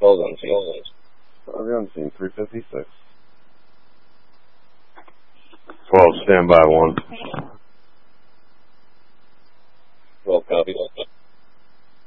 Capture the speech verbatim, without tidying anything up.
Patrol's on scene. I'll be on scene, three fifty-six. twelve, stand by one.